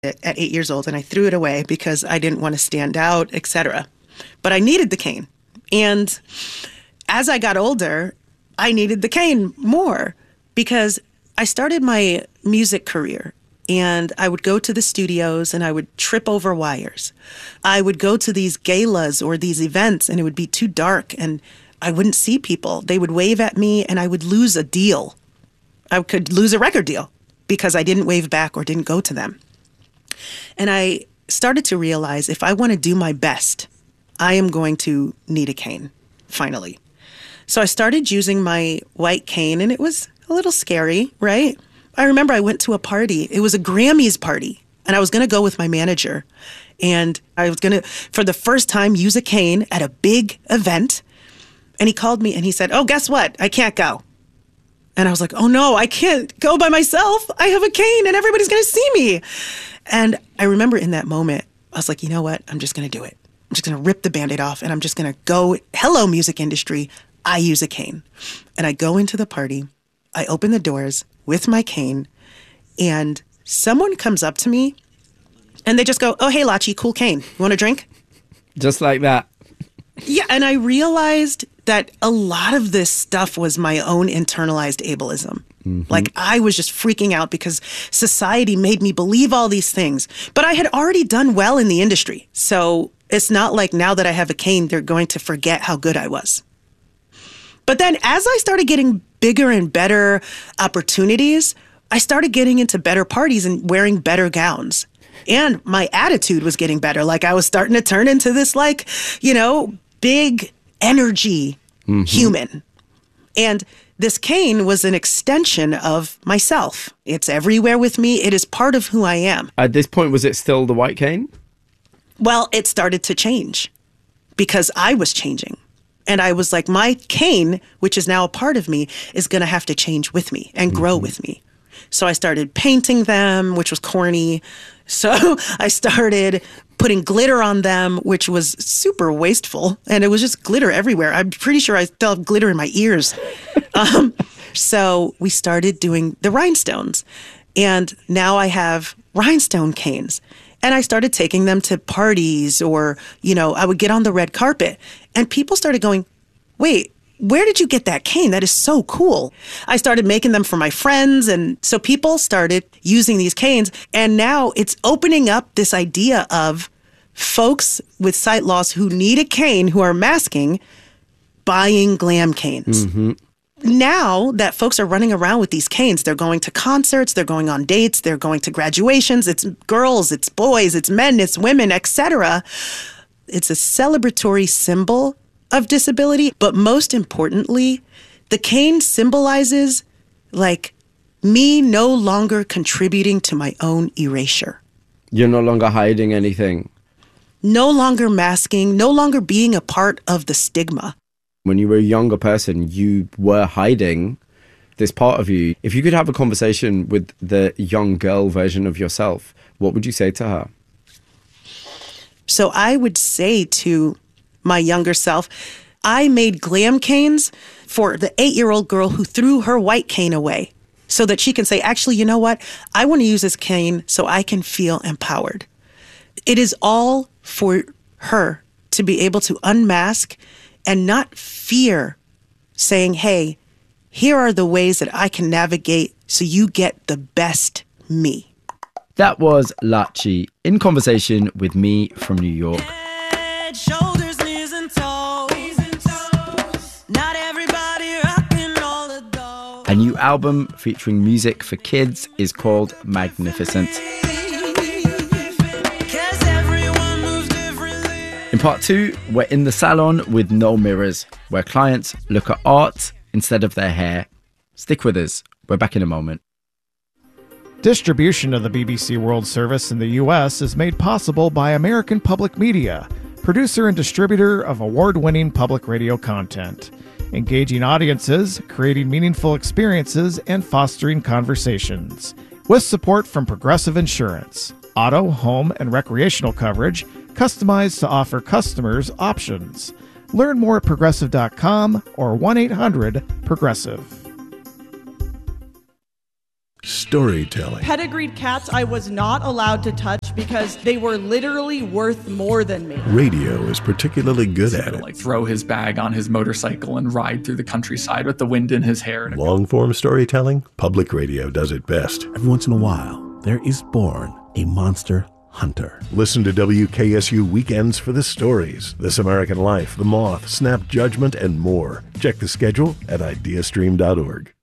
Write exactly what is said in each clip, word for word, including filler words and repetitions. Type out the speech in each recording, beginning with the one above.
it at eight years old, and I threw it away because I didn't want to stand out, et cetera. But I needed the cane. And as I got older, I needed the cane more because I started my music career. And I would go to the studios and I would trip over wires. I would go to these galas or these events and it would be too dark and I wouldn't see people. They would wave at me and I would lose a deal. I could lose a record deal because I didn't wave back or didn't go to them. And I started to realize if I want to do my best, I am going to need a cane, finally. So I started using my white cane and it was a little scary, right? I remember I went to a party. It was a Grammys party, and I was going to go with my manager. And I was going to, for the first time, use a cane at a big event. And he called me and he said, oh, guess what? I can't go. And I was like, oh, no, I can't go by myself. I have a cane and everybody's going to see me. And I remember in that moment, I was like, you know what? I'm just going to do it. I'm just going to rip the Band-Aid off and I'm just going to go, hello, music industry. I use a cane. And I go into the party. I open the doors with my cane, and someone comes up to me, and they just go, oh, hey, Lachi, cool cane. You want a drink? Just like that. Yeah, and I realized that a lot of this stuff was my own internalized ableism. Mm-hmm. Like, I was just freaking out because society made me believe all these things. But I had already done well in the industry, so it's not like now that I have a cane, they're going to forget how good I was. But then as I started getting bigger and better opportunities, I started getting into better parties and wearing better gowns. And my attitude was getting better. Like I was starting to turn into this like, you know, big energy mm-hmm. human. And this cane was an extension of myself. It's everywhere with me. It is part of who I am. At this point, was it still the white cane? Well, it started to change because I was changing. And I was like, my cane, which is now a part of me, is going to have to change with me and grow mm-hmm. with me. So I started painting them, which was corny. So I started putting glitter on them, which was super wasteful. And it was just glitter everywhere. I'm pretty sure I still have glitter in my ears. um, so we started doing the rhinestones. And now I have rhinestone canes. And I started taking them to parties or, you know, I would get on the red carpet and people started going, wait, where did you get that cane? That is so cool. I started making them for my friends. And so people started using these canes. And now it's opening up this idea of folks with sight loss who need a cane, who are masking, buying glam canes. Mm-hmm. Now that folks are running around with these canes, they're going to concerts, they're going on dates, they're going to graduations. It's girls, it's boys, it's men, it's women, et cetera. It's a celebratory symbol of disability. But most importantly, the cane symbolizes like me no longer contributing to my own erasure. You're no longer hiding anything. No longer masking, no longer being a part of the stigma. When you were a younger person, you were hiding this part of you. If you could have a conversation with the young girl version of yourself, what would you say to her? So I would say to my younger self, I made glam canes for the eight-year-old girl who threw her white cane away so that she can say, actually, you know what? I want to use this cane so I can feel empowered. It is all for her to be able to unmask and not fear saying, hey, here are the ways that I can navigate so you get the best me. That was Lachi in conversation with me from New York. Head, shoulders, knees and toes. Knees and toes. Not everybody rocking all the dough. A new album featuring music for kids is called Magnificent. In part two, we're in the salon with No Mirrors, where clients look at art instead of their hair. Stick with us. We're back in a moment. Distribution of the B B C World Service in the U S is made possible by American Public Media, producer and distributor of award-winning public radio content, engaging audiences, creating meaningful experiences, and fostering conversations. With support from Progressive Insurance, auto, home, and recreational coverage, customized to offer customers options. Learn more at progressive dot com or one eight hundred progressive. storytelling. Pedigreed cats I was not allowed to touch because they were literally worth more than me. Radio is particularly good at it. Like throw his bag on his motorcycle and ride through the countryside with the wind in his hair. Long-form storytelling, public radio does it best. Every once in a while, there is born a monster hunter. Listen to W K S U Weekends for the stories. This American Life, The Moth, Snap Judgment, and more. Check the schedule at ideastream dot org.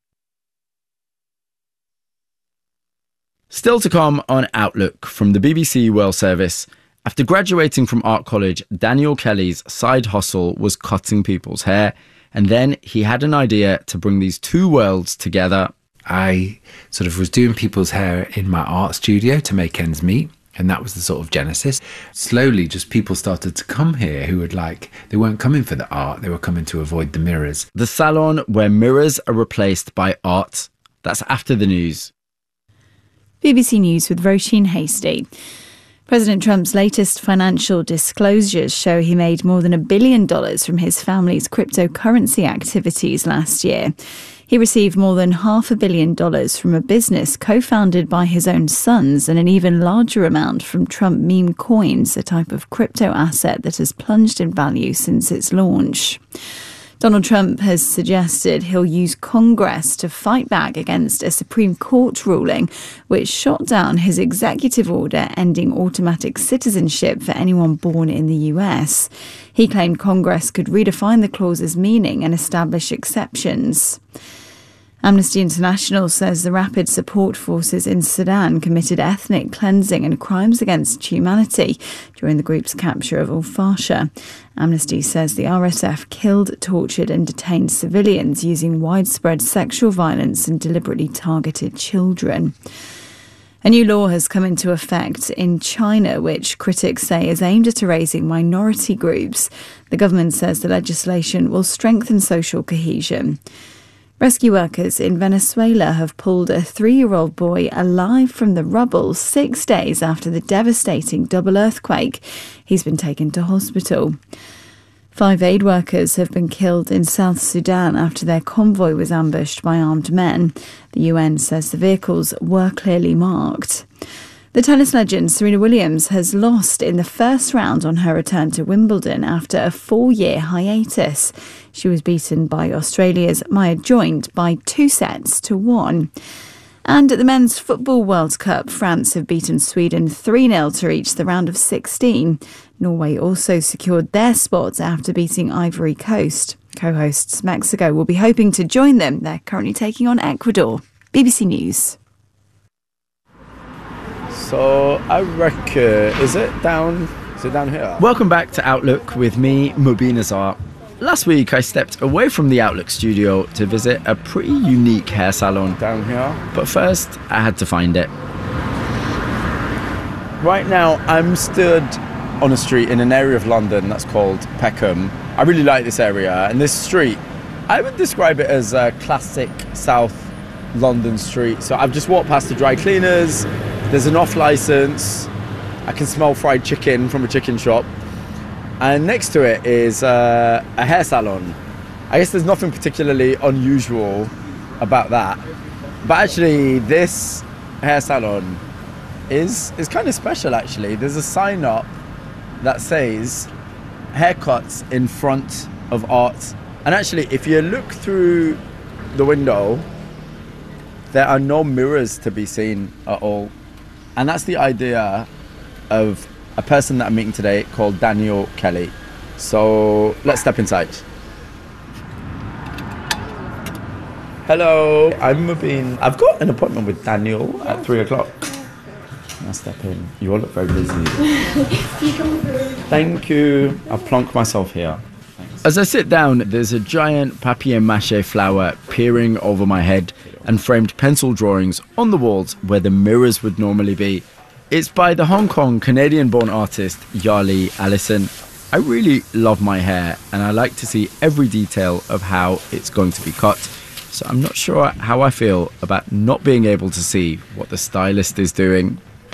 Still to come on Outlook from the B B C World Service. After graduating from art college, Daniel Kelly's side hustle was cutting people's hair, and then he had an idea to bring these two worlds together. I sort of was doing people's hair in my art studio to make ends meet, and that was the sort of genesis. Slowly, just people started to come here who would like, they weren't coming for the art, they were coming to avoid the mirrors. The salon where mirrors are replaced by art. That's after the news. B B C News with Roisin Hasty. President Trump's latest financial disclosures show he made more than a billion dollars from his family's cryptocurrency activities last year. He received more than half a billion dollars from a business co-founded by his own sons and an even larger amount from Trump meme coins, a type of crypto asset that has plunged in value since its launch. Donald Trump has suggested he'll use Congress to fight back against a Supreme Court ruling which shot down his executive order ending automatic citizenship for anyone born in the U S. He claimed Congress could redefine the clause's meaning and establish exceptions. Amnesty International says the Rapid Support Forces in Sudan committed ethnic cleansing and crimes against humanity during the group's capture of Al Fasher. Amnesty says the R S F killed, tortured and detained civilians using widespread sexual violence and deliberately targeted children. A new law has come into effect in China, which critics say is aimed at erasing minority groups. The government says the legislation will strengthen social cohesion. Rescue workers in Venezuela have pulled a three-year-old boy alive from the rubble six days after the devastating double earthquake. He's been taken to hospital. Five aid workers have been killed in South Sudan after their convoy was ambushed by armed men. The U N says the vehicles were clearly marked. The tennis legend Serena Williams has lost in the first round on her return to Wimbledon after a four-year hiatus. She was beaten by Australia's Maya Joint by two sets to one. And at the Men's Football World Cup, France have beaten Sweden three nil to reach the round of sixteen. Norway also secured their spot after beating Ivory Coast. Co-hosts Mexico will be hoping to join them. They're currently taking on Ecuador. B B C News. So I reckon, is it down, is it down here? Welcome back to Outlook with me, Mubin Azar. Last week I stepped away from the Outlook studio to visit a pretty unique hair salon down here. But first, I had to find it. Right now, I'm stood on a street in an area of London that's called Peckham. I really like this area, and this street, I would describe it as a classic South London street. So I've just walked past the dry cleaners. There's an off license. I can smell fried chicken from a chicken shop. And next to it is uh, a hair salon. I guess there's nothing particularly unusual about that. But actually, this hair salon is, is kind of special, actually. There's a sign up that says haircuts in front of art. And actually, if you look through the window, there are no mirrors to be seen at all. And that's the idea of a person that I'm meeting today called Daniel Kelly. So let's step inside. Hello, I'm Mubin. I've got an appointment with Daniel at three o'clock. I'll step in. You all look very busy. Thank you. I'll plonk myself here. Thanks. As I sit down, there's a giant papier-mâché flower peering over my head and framed pencil drawings on the walls where the mirrors would normally be. It's by the Hong Kong Canadian-born artist Yali Allison. I really love my hair and I like to see every detail of how it's going to be cut. So I'm not sure how I feel about not being able to see what the stylist is doing.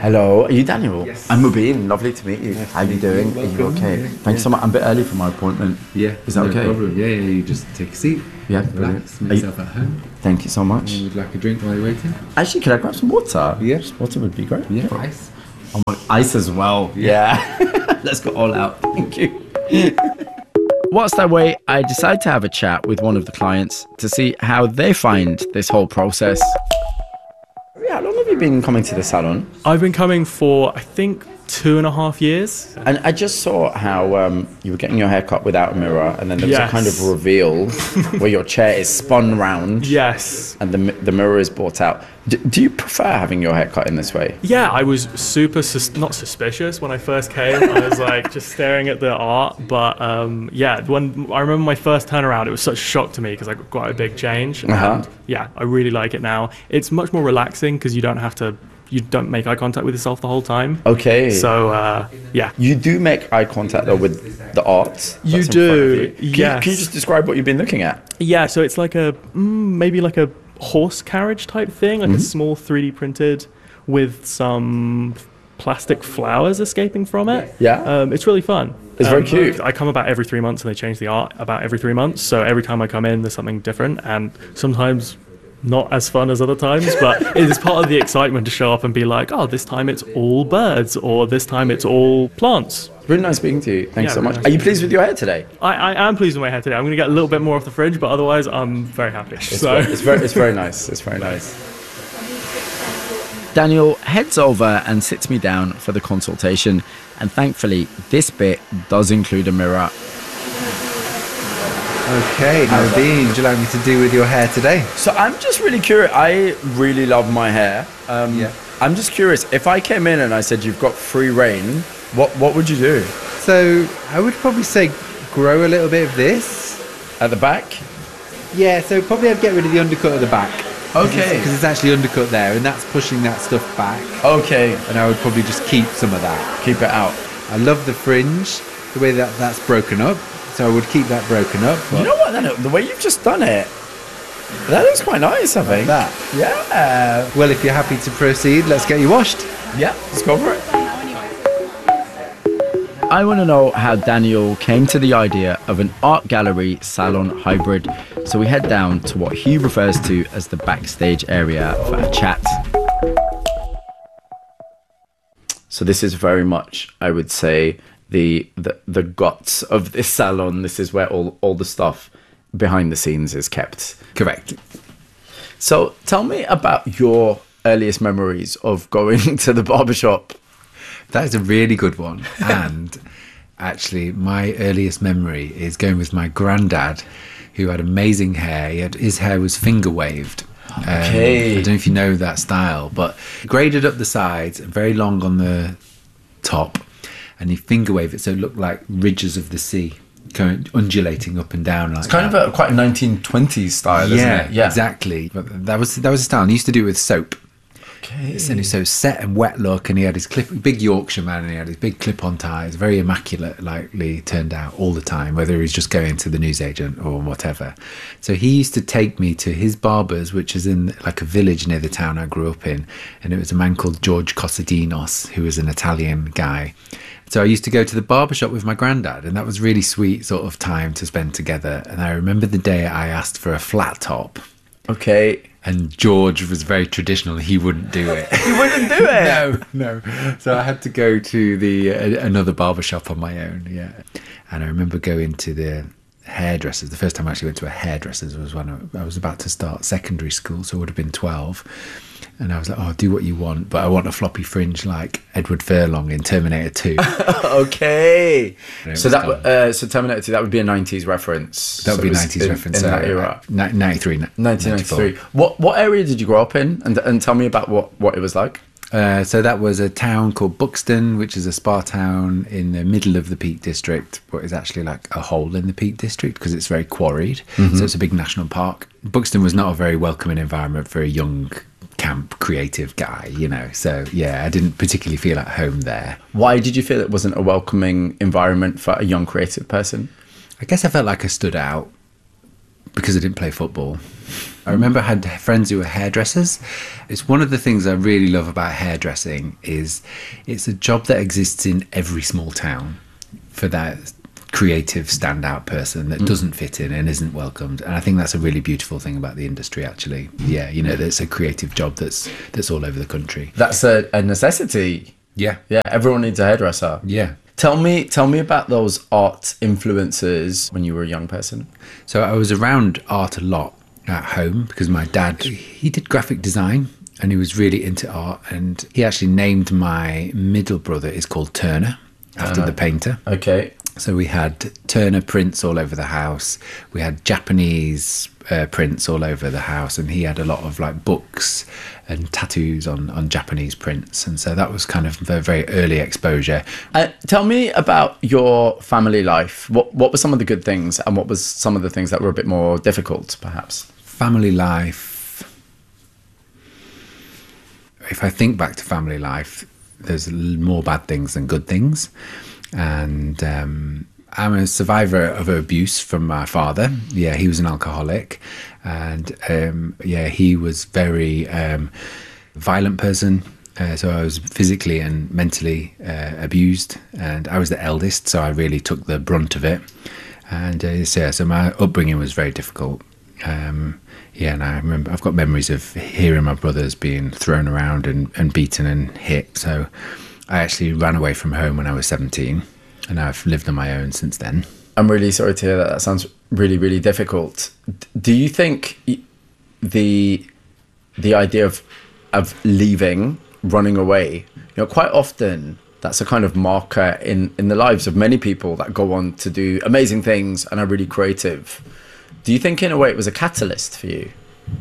Hello, are you Daniel? Yes. I'm Mubin, lovely to meet you. How are you doing? Are you Welcome. okay? Yeah. Thanks so much. I'm a bit early for my appointment. Yeah, Is that no okay? problem. Yeah, yeah, you just take a seat. Yeah, relax, brilliant. make Are you- yourself at home. Thank you so much. And would you like a drink while you're waiting? Actually, could I grab some water? Yeah. Just water would be great. Yeah, ice. Oh my, ice as well. Yeah. Let's go all out. Thank you. Whilst I wait, I decide to have a chat with one of the clients to see how they find this whole process. How long have you been coming to the salon? I've been coming for, I think, two and a half years. And I just saw how um, you were getting your hair cut without a mirror, and then there was Yes. a kind of reveal where your chair is spun round. Yes. And the, mi- the mirror is brought out. D- do you prefer having your hair cut in this way? Yeah, I was super, sus- not suspicious when I first came. I was like just staring at the art. But um, yeah, when I remember my first turnaround, it was such a shock to me because I got quite a big change. Uh-huh. And yeah, I really like it now. It's much more relaxing because you don't have to, you don't make eye contact with yourself the whole time. Okay. So uh, yeah. You do make eye contact though with the art. You that's in front of do, you. Can, you, yes. can you just describe what you've been looking at? Yeah, so it's like a, mm, maybe like a horse carriage type thing, like Mhm. a small three D printed with some plastic flowers escaping from it. Yeah. Um, it's really fun. It's very Um, cute. I come about every three months and they change the art about every three months. So every time I come in, there's something different and sometimes not as fun as other times, but it is part of the excitement to show up and be like, oh, this time it's all birds or this time it's all plants. Really nice speaking to you. Thanks Yeah, so really much. nice Are you speaking pleased with your hair today? I, I am pleased with my hair today. I'm going to get a little bit more off the fringe, but otherwise I'm very happy. It's, so. very, it's, very, it's very nice. It's very nice. Daniel heads over and sits me down for the consultation, and thankfully this bit does include a mirror. Okay, now Dean, would you like me to do with your hair today? So I'm just really curious. I really love my hair. Um, Yeah. I'm just curious, if I came in and I said you've got free reign, what, what would you do? So I would probably say grow a little bit of this. At the back? Yeah, so probably I'd get rid of the undercut at the back. Okay. Because it's actually undercut there and that's pushing that stuff back. Okay. And I would probably just keep some of that. Keep it out. I love the fringe, the way that that's broken up. So I would keep that broken up. You know what, Daniel? The way you've just done it, that looks quite nice, I think. That. Yeah. Well, if you're happy to proceed, let's get you washed. Yeah, let's go for it. I want to know how Daniel came to the idea of an art gallery salon hybrid, so we head down to what he refers to as the backstage area for a chat. So this is very much, I would say, the the, the guts of this salon. This is where all, all the stuff behind the scenes is kept. Correct. So tell me about your earliest memories of going to the barbershop. That is a really good one. And actually, my earliest memory is going with my granddad, who had amazing hair. He had, his hair was finger waved. Um, Okay. I don't know if you know that style, but graded up the sides, very long on the top, and he finger waved it so it looked like ridges of the sea, going undulating up and down like It's kind that. of a quite a nineteen twenties style, yeah, isn't it? Yeah, exactly. But that was that was a style. And he used to do it with soap. Okay. And he so set and wet look, and he had his clip, big Yorkshire man, and he had his big clip-on ties, very immaculate, likely turned out all the time, whether he's just going to the newsagent or whatever. So he used to take me to his barber's, which is in like a village near the town I grew up in, and it was a man called George Cosadinos, who was an Italian guy. So I used to go to the barbershop with my granddad, and that was really sweet sort of time to spend together. And I remember the day I asked for a flat top. Okay. And George was very traditional. He wouldn't do it. He wouldn't do it? No, no. So I had to go to the uh, another barbershop on my own, yeah. And I remember going to the hairdressers. The first time I actually went to a hairdresser's was when I, I was about to start secondary school, so I would have been twelve. And I was like, oh, do what you want, but I want a floppy fringe like Edward Furlong in Terminator two. Okay. And it So was that gone. uh, so Terminator two, that would be a nineties reference. That would So be it was nineties in, reference. in that so, era. uh, ninety-three, nineteen ninety-three. ninety-four. What what area did you grow up in? And and tell me about what, what it was like. Uh, so that was a town called Buxton, which is a spa town in the middle of the Peak District, but it's actually like a hole in the Peak District because it's very quarried. Mhm. So it's a big national park. Buxton was not a very welcoming environment for a young, camp, creative guy, you know. So yeah, I didn't particularly feel at home there. Why did you feel it wasn't a welcoming environment for a young creative person? I guess I felt like I stood out because I didn't play football. I remember I had friends who were hairdressers. It's one of the things I really love about hairdressing is it's a job that exists in every small town for that creative standout person that doesn't fit in and isn't welcomed. And I think that's a really beautiful thing about the industry, actually. Yeah, you know, it's a creative job that's that's all over the country. That's a, a necessity. Yeah. Yeah, everyone needs a hairdresser. Yeah. Tell me, tell me about those art influences when you were a young person. So I was around art a lot at home because my dad, he did graphic design and he was really into art, and he actually named my middle brother is called Turner after Uh, the painter. Okay. So we had Turner prints all over the house. We had Japanese uh, prints all over the house, and he had a lot of like books and tattoos on, on Japanese prints. And so that was kind of a very early exposure. Uh, tell me about your family life. What what were some of the good things, and what was some of the things that were a bit more difficult, perhaps? Family life. If I think back to family life, there's more bad things than good things. And um, I'm a survivor of abuse from my father. Yeah, he was an alcoholic. And um, yeah, he was very um, violent person. Uh, so I was physically and mentally uh, abused. And I was the eldest, so I really took the brunt of it. And uh, so, yeah, so my upbringing was very difficult. Um, yeah, and I remember I've got memories of hearing my brothers being thrown around and, and beaten and hit. So I actually ran away from home when I was seventeen, and I've lived on my own since then. I'm really sorry to hear that. That sounds really, really difficult. D- do you think the the idea of of leaving, running away, you know, quite often that's a kind of marker in, in the lives of many people that go on to do amazing things and are really creative. Do you think in a way it was a catalyst for you?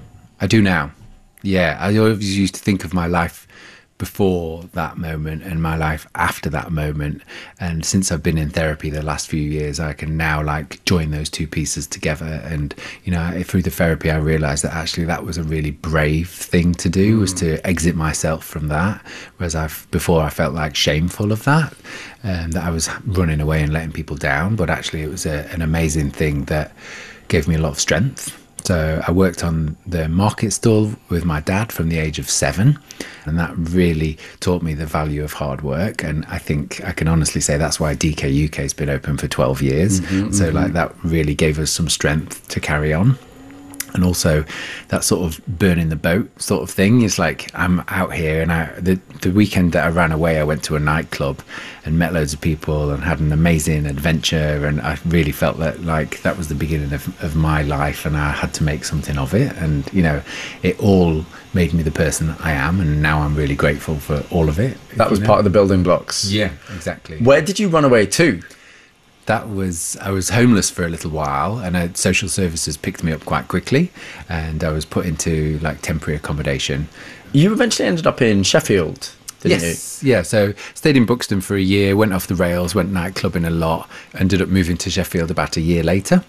I do now. Yeah, I always used to think of my life before that moment and my life after that moment. And since I've been in therapy the last few years, I can now like join those two pieces together. And, you know, through the therapy, I realized that actually that was a really brave thing to do, mm. was to exit myself from that. Whereas I've before I felt like shameful of that, um, that I was running away and letting people down. But actually it was a, an amazing thing that gave me a lot of strength. So I worked on the market stall with my dad from the age of seven, and that really taught me the value of hard work. And I think I can honestly say that's why D K U K has been open for twelve years. Mm-hmm, so mm-hmm. like that really gave us some strength to carry on. And also that sort of burning the boat sort of thing is like, I'm out here, and I the, the weekend that I ran away, I went to a nightclub and met loads of people and had an amazing adventure. And I really felt that like that was the beginning of, of my life, and I had to make something of it. And, you know, it all made me the person I am. And now I'm really grateful for all of it. That was know? part of the building blocks. Yeah, exactly. Where did you run away to? That was, I was homeless for a little while, and uh, social services picked me up quite quickly, and I was put into like temporary accommodation. You eventually ended up in Sheffield, didn't yes, you? Yeah, so stayed in Buxton for a year, went off the rails, went nightclubbing a lot, ended up moving to Sheffield about a year later,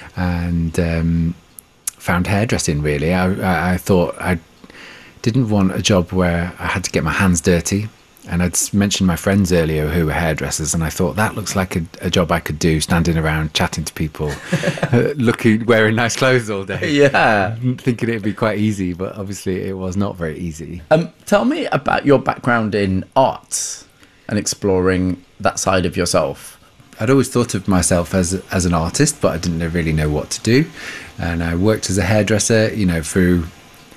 and um, found hairdressing really. I, I, I thought I didn't want a job where I had to get my hands dirty. And I'd mentioned my friends earlier who were hairdressers, and I thought that looks like a, a job I could do, standing around chatting to people, uh, looking, wearing nice clothes all day. Yeah. Thinking it'd be quite easy, but obviously it was not very easy. Um, tell me about your background in art and exploring that side of yourself. I'd always thought of myself as as an artist, but I didn't really know what to do. And I worked as a hairdresser, you know, through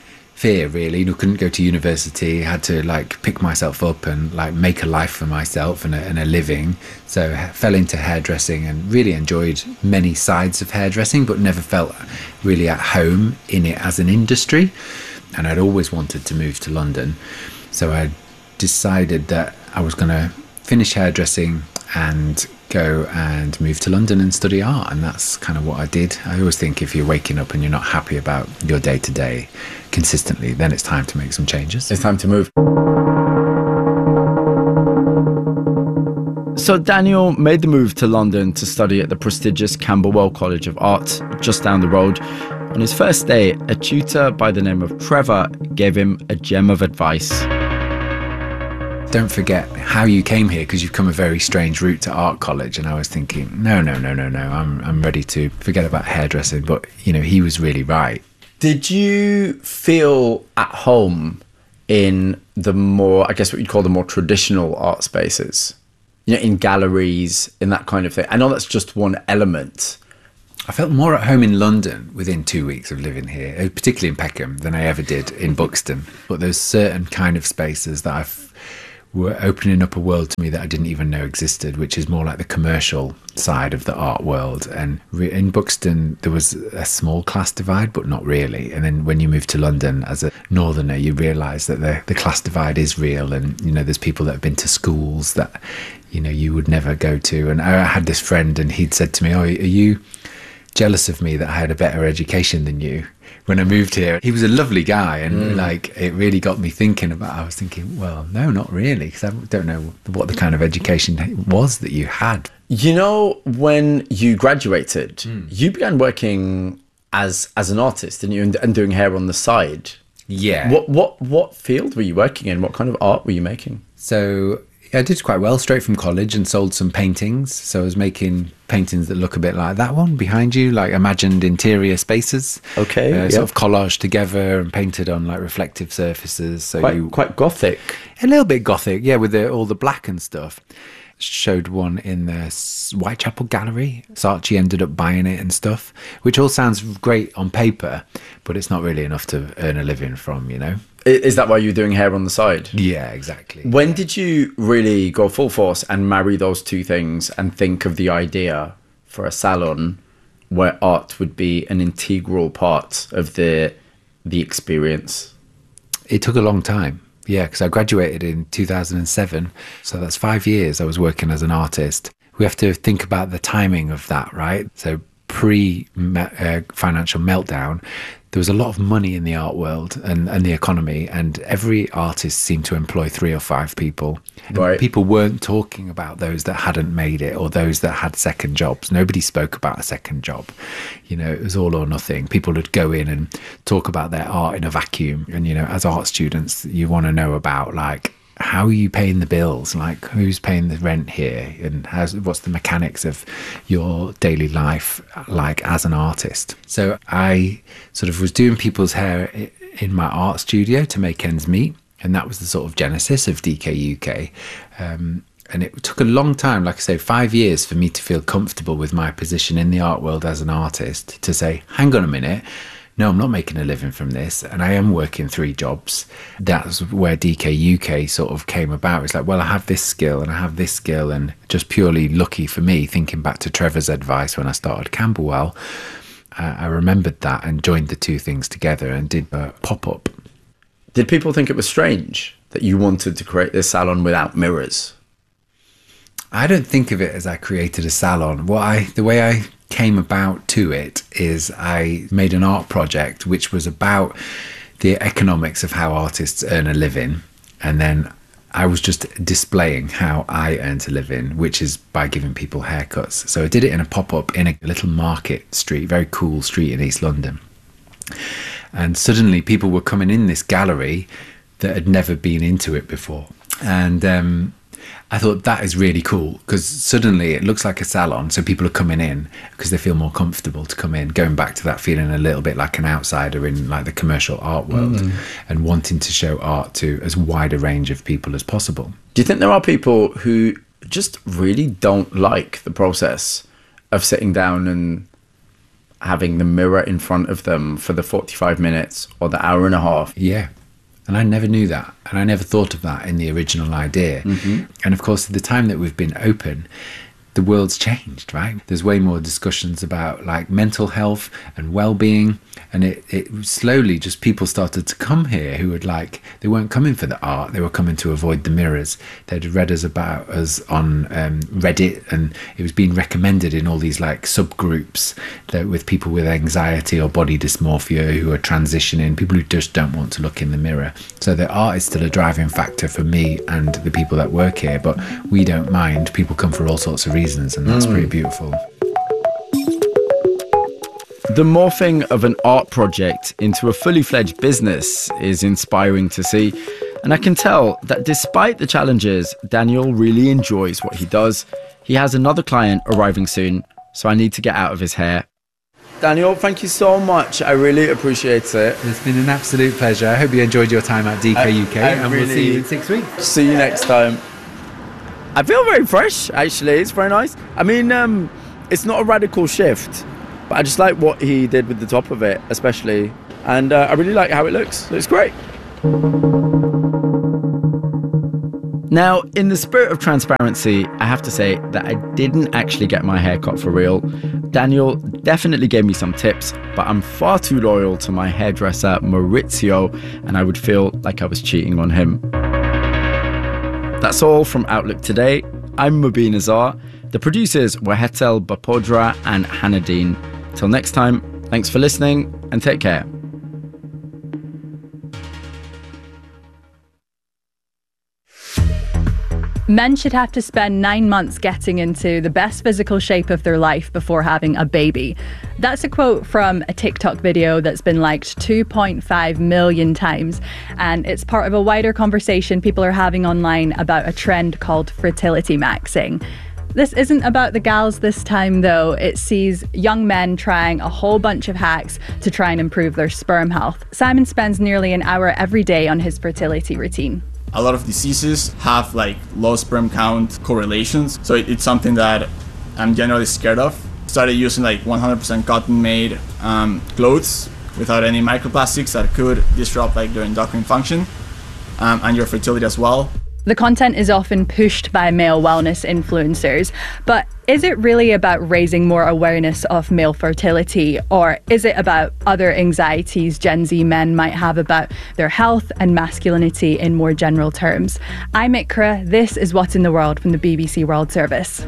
fear really. You couldn't go to university, had to like pick myself up and like make a life for myself and a, and a living. So I fell into hairdressing and really enjoyed many sides of hairdressing, but never felt really at home in it as an industry. And I'd always wanted to move to London, so I decided that I was going to finish hairdressing and go and move to London and study art. And that's kind of what I did. I always think if you're waking up and you're not happy about your day to day consistently, then it's time to make some changes. It's time to move. So Daniel made the move to London to study at the prestigious Camberwell College of Art, just down the road. On his first day, a tutor by the name of Trevor gave him a gem of advice. Don't forget how you came here, because you've come a very strange route to art college. And I was thinking, no, no, no, no, no, I'm I'm ready to forget about hairdressing. But, you know, he was really right. Did you feel at home in the more, I guess what you'd call the more traditional art spaces? You know, in galleries, in that kind of thing? I know that's just one element. I felt more at home in London within two weeks of living here, particularly in Peckham, than I ever did in Buxton. But there's certain kind of spaces that I've were opening up a world to me that I didn't even know existed, which is more like the commercial side of the art world. And re- in Buxton, there was a small class divide, but not really. And then when you move to London as a northerner, you realise that the, the class divide is real. And, you know, there's people that have been to schools that, you know, you would never go to. And I had this friend and he'd said to me, oh, are you jealous of me that I had a better education than you? When I moved here, he was a lovely guy, and mm. like it really got me thinking about. I was thinking, well, no, not really, because I don't know what the kind of education was that you had. You know, when you graduated, mm. you began working as as an artist, didn't you, and, and doing hair on the side. Yeah. What what what field were you working in? What kind of art were you making? So I did quite well straight from college and sold some paintings. So I was making paintings that look a bit like that one behind you, like imagined interior spaces. Okay. Uh, yep. Sort of collaged together and painted on like reflective surfaces. So quite, you, quite gothic. A little bit gothic, yeah, with the, all the black and stuff. Showed one in the Whitechapel Gallery. Saatchi ended up buying it and stuff, which all sounds great on paper, but it's not really enough to earn a living from, you know? Is that why you're doing hair on the side? Yeah, exactly. When yeah. did you really go full force and marry those two things and think of the idea for a salon where art would be an integral part of the the experience? It took a long time. Yeah, because I graduated in two thousand seven, so that's five years I was working as an artist. We have to think about the timing of that, right? So pre-financial uh, meltdown, there was a lot of money in the art world and, and the economy, and every artist seemed to employ three or five people. And right. People weren't talking about those that hadn't made it or those that had second jobs. Nobody spoke about a second job. You know, it was all or nothing. People would go in and talk about their art in a vacuum. And, you know, as art students, you want to know about, like, how are you paying the bills? Like, who's paying the rent here? And how's, what's the mechanics of your daily life like as an artist? So I sort of was doing people's hair in my art studio to make ends meet. And that was the sort of genesis of D K U K. Um, and it took a long time, like I say, five years for me to feel comfortable with my position in the art world as an artist, to say, hang on a minute, no, I'm not making a living from this, and I am working three jobs. That's where D K U K sort of came about. It's like, well, I have this skill and I have this skill, and just purely lucky for me, thinking back to Trevor's advice when I started Camberwell, uh, I remembered that and joined the two things together and did a pop-up. Did people think it was strange that you wanted to create this salon without mirrors? I don't think of it as I created a salon. What I, the way I came about to it is I made an art project which was about the economics of how artists earn a living, and then I was just displaying how I earned a living, which is by giving people haircuts. So I did it in a pop-up in a little market street, very cool street in East London, and suddenly people were coming in this gallery that had never been into it before, and um I thought that is really cool, because suddenly it looks like a salon, so people are coming in because they feel more comfortable to come in, going back to that feeling a little bit like an outsider in like the commercial art world, mm. and wanting to show art to as wide a range of people as possible. Do you think there are people who just really don't like the process of sitting down and having the mirror in front of them for the forty-five minutes or the hour and a half? Yeah. And I never knew that. And I never thought of that in the original idea. Mm-hmm. And of course, at the time that we've been open, the world's changed, right? There's way more discussions about like mental health and well-being. And it, it slowly just people started to come here who would like, they weren't coming for the art, they were coming to avoid the mirrors. They'd read us about us on um, Reddit, and it was being recommended in all these like subgroups that with people with anxiety or body dysmorphia who are transitioning, people who just don't want to look in the mirror. So the art is still a driving factor for me and the people that work here, but we don't mind. People come for all sorts of reasons, and that's mm. pretty beautiful. The morphing of an art project into a fully fledged business is inspiring to see. And I can tell that despite the challenges, Daniel really enjoys what he does. He has another client arriving soon, so I need to get out of his hair. Daniel, thank you so much. I really appreciate it. It's been an absolute pleasure. I hope you enjoyed your time at D K U K, I, I and really, we'll see you in six weeks. See you next time. I feel very fresh, actually. It's very nice. I mean, um, it's not a radical shift, but I just like what he did with the top of it, especially. And uh, I really like how it looks. It's great. Now, in the spirit of transparency, I have to say that I didn't actually get my hair cut for real. Daniel definitely gave me some tips, but I'm far too loyal to my hairdresser, Maurizio, and I would feel like I was cheating on him. That's all from Outlook today. I'm Mubin Azar. The producers were Hetal Bapodra and Hanadine. Till next time, thanks for listening and take care. Men should have to spend nine months getting into the best physical shape of their life before having a baby. That's a quote from a TikTok video that's been liked two point five million times. And it's part of a wider conversation people are having online about a trend called fertility maxing. This isn't about the gals this time, though. It sees young men trying a whole bunch of hacks to try and improve their sperm health. Simon spends nearly an hour every day on his fertility routine. A lot of diseases have like low sperm count correlations, so it's something that I'm generally scared of. Started using like one hundred percent cotton made um, clothes without any microplastics that could disrupt like their endocrine function um, and your fertility as well. The content is often pushed by male wellness influencers, but is it really about raising more awareness of male fertility, or is it about other anxieties Gen Z men might have about their health and masculinity in more general terms? I'm Ikra. This is What's in the World from the B B C World Service.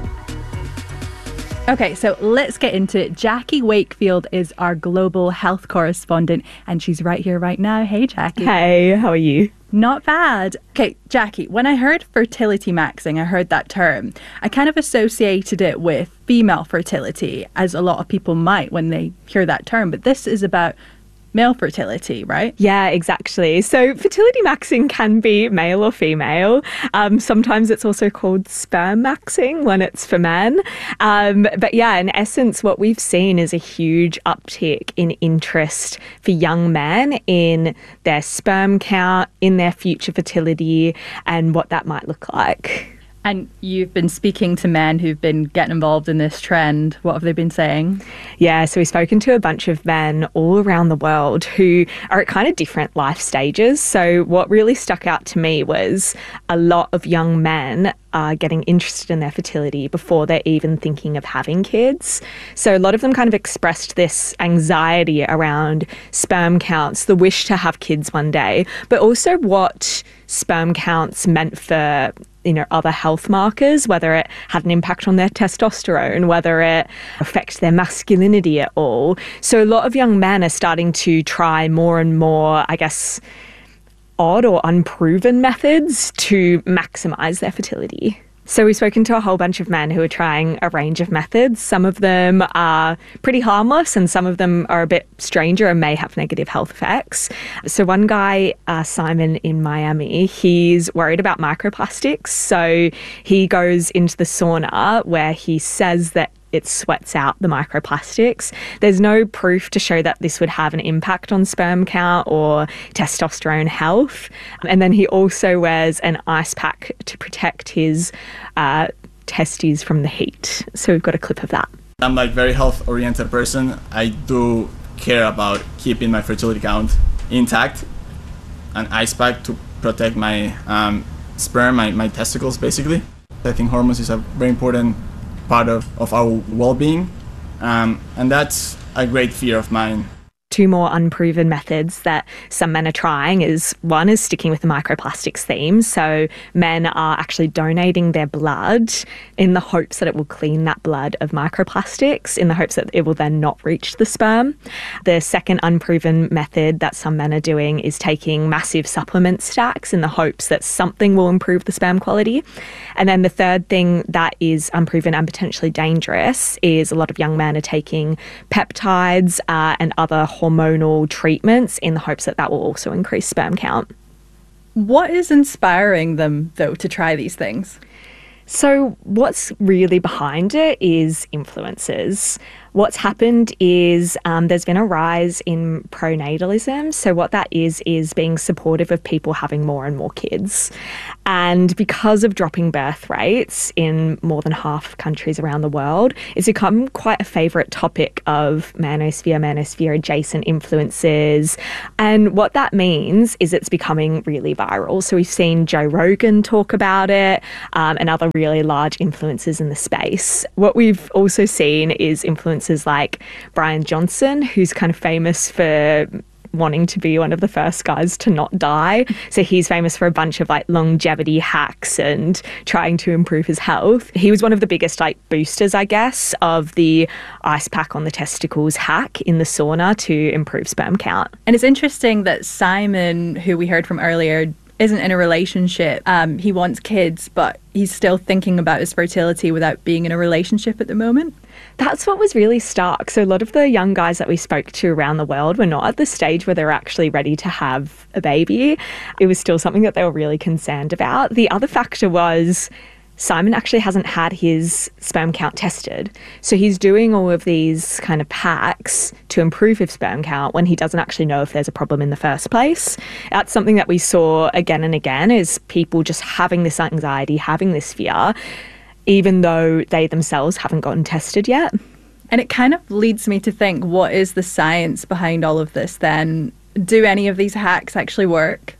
Okay, so let's get into it. Jackie Wakefield is our global health correspondent, and she's right here right now. Hey, Jackie. Hey, how are you? Not bad. Okay, Jackie, when I heard fertility maxing, I heard that term, I kind of associated it with female fertility, as a lot of people might when they hear that term. But this is about male fertility, right? Yeah, exactly. So fertility maxing can be male or female. Um, sometimes it's also called sperm maxing when it's for men. Um, but yeah, in essence, what we've seen is a huge uptick in interest for young men in their sperm count, in their future fertility, and what that might look like. And you've been speaking to men who've been getting involved in this trend. What have they been saying? Yeah, so we've spoken to a bunch of men all around the world who are at kind of different life stages. So what really stuck out to me was a lot of young men are getting interested in their fertility before they're even thinking of having kids. So a lot of them kind of expressed this anxiety around sperm counts, the wish to have kids one day, but also what sperm counts meant for, you know, other health markers, whether it had an impact on their testosterone, whether it affects their masculinity at all. So a lot of young men are starting to try more and more, I guess, odd or unproven methods to maximize their fertility. So we've spoken to a whole bunch of men who are trying a range of methods. Some of them are pretty harmless and some of them are a bit stranger and may have negative health effects. So one guy, uh, Simon in Miami, he's worried about microplastics. So he goes into the sauna where he says that it sweats out the microplastics. There's no proof to show that this would have an impact on sperm count or testosterone health. And then he also wears an ice pack to protect his uh, testes from the heat. So we've got a clip of that. I'm like very health oriented person. I do care about keeping my fertility count intact. An ice pack to protect my um, sperm, my, my testicles basically. I think hormones is a very important part of, of our well-being, um, and that's a great fear of mine. Two more unproven methods that some men are trying is, one is sticking with the microplastics theme. So men are actually donating their blood in the hopes that it will clean that blood of microplastics, in the hopes that it will then not reach the sperm. The second unproven method that some men are doing is taking massive supplement stacks in the hopes that something will improve the sperm quality. And then the third thing that is unproven and potentially dangerous is a lot of young men are taking peptides uh, and other hormonal treatments in the hopes that that will also increase sperm count. What is inspiring them, though, to try these things? So what's really behind it is influencers. What's happened is um, there's been a rise in pronatalism. So what that is, is being supportive of people having more and more kids. And because of dropping birth rates in more than half of countries around the world, it's become quite a favourite topic of manosphere, manosphere adjacent influences. And what that means is it's becoming really viral. So we've seen Joe Rogan talk about it um, and other really large influencers in the space. What we've also seen is influencers like Brian Johnson, who's kind of famous for wanting to be one of the first guys to not die. So he's famous for a bunch of like longevity hacks and trying to improve his health. He was one of the biggest like boosters, I guess, of the ice pack on the testicles hack in the sauna to improve sperm count. And it's interesting that Simon, who we heard from earlier, isn't in a relationship. Um, he wants kids, but he's still thinking about his fertility without being in a relationship at the moment. That's what was really stark. So a lot of the young guys that we spoke to around the world were not at the stage where they were actually ready to have a baby. It was still something that they were really concerned about. The other factor was Simon actually hasn't had his sperm count tested. So he's doing all of these kind of packs to improve his sperm count when he doesn't actually know if there's a problem in the first place. That's something that we saw again and again, is people just having this anxiety, having this fear, even though they themselves haven't gotten tested yet. And it kind of leads me to think, what is the science behind all of this then? Do any of these hacks actually work?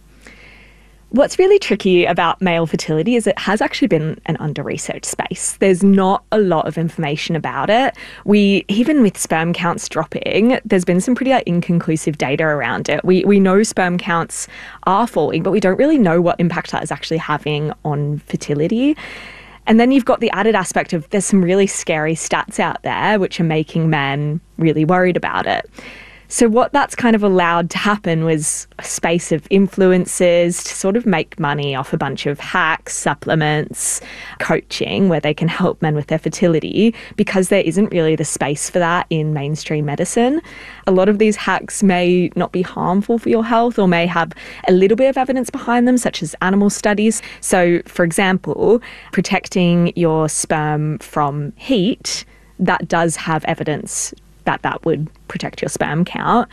What's really tricky about male fertility is it has actually been an under-researched space. There's not a lot of information about it. We, even with sperm counts dropping, there's been some pretty like, inconclusive data around it. We, we know sperm counts are falling, but we don't really know what impact that is actually having on fertility. And then you've got the added aspect of there's some really scary stats out there which are making men really worried about it. So what that's kind of allowed to happen was a space of influencers to sort of make money off a bunch of hacks, supplements, coaching, where they can help men with their fertility, because there isn't really the space for that in mainstream medicine. A lot of these hacks may not be harmful for your health or may have a little bit of evidence behind them, such as animal studies. So, for example, protecting your sperm from heat, that does have evidence that that would protect your sperm count,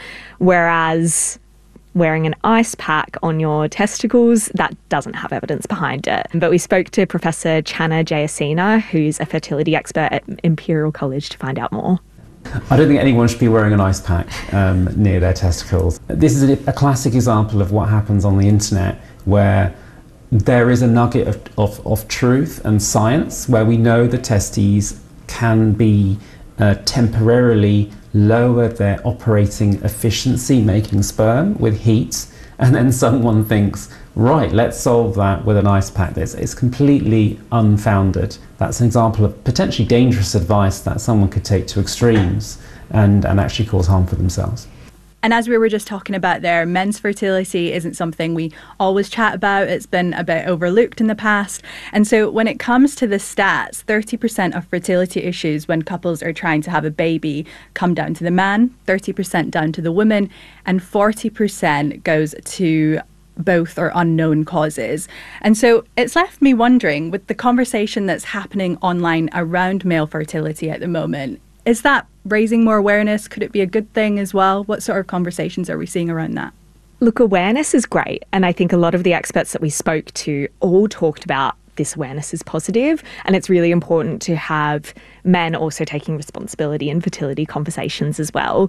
whereas wearing an ice pack on your testicles, that doesn't have evidence behind it. But we spoke to Professor Channa Jayasena, who's a fertility expert at Imperial College, to find out more. I don't think anyone should be wearing an ice pack um, near their testicles. This is a, a classic example of what happens on the internet, where there is a nugget of, of, of truth and science, where we know the testes can be Uh, temporarily lower their operating efficiency making sperm with heat, and then someone thinks, right, let's solve that with an ice pack. It's, it's completely unfounded. That's an example of potentially dangerous advice that someone could take to extremes and, and actually cause harm for themselves. And as we were just talking about there, men's fertility isn't something we always chat about. It's been a bit overlooked in the past. And so when it comes to the stats, thirty percent of fertility issues when couples are trying to have a baby come down to the man, thirty percent down to the woman, and forty percent goes to both or unknown causes. And so it's left me wondering, with the conversation that's happening online around male fertility at the moment, is that raising more awareness? Could it be a good thing as well? What sort of conversations are we seeing around that? Look, awareness is great. And I think a lot of the experts that we spoke to all talked about this awareness is positive. And it's really important to have men also taking responsibility in fertility conversations as well.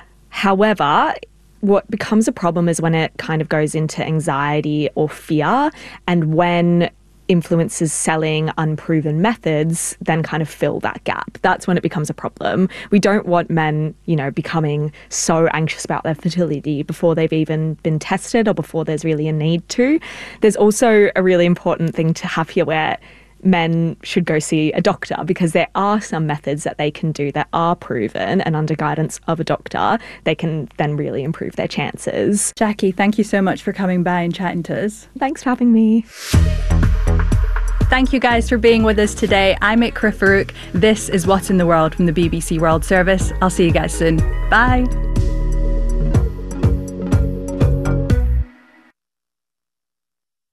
However, what becomes a problem is when it kind of goes into anxiety or fear, and when influencers selling unproven methods then kind of fill that gap. That's when it becomes a problem. We don't want men, you know, becoming so anxious about their fertility before they've even been tested or before there's really a need to. There's also a really important thing to have here where men should go see a doctor, because there are some methods that they can do that are proven, and under guidance of a doctor, they can then really improve their chances. Jackie, thank you so much for coming by and chatting to us. Thanks for having me. Thank you guys for being with us today. I'm Ikra Farouk. This is What's in the World from the B B C World Service. I'll see you guys soon. Bye.